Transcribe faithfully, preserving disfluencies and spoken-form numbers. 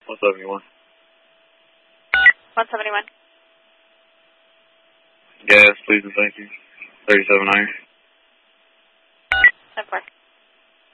one seventy-one. one seventy-one. Gas, please and thank you. thirty-seven iron.